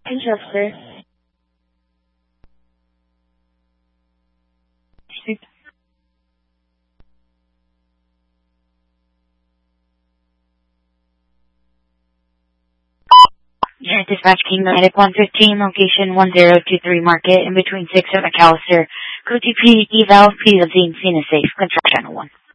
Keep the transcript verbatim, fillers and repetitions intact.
Winchester. Unit Dispatch King Atlantic one fifteen, location one zero two three Market, in between six and McAllister. Go to P, eval, P of Zine, scene is safe. Control channel one.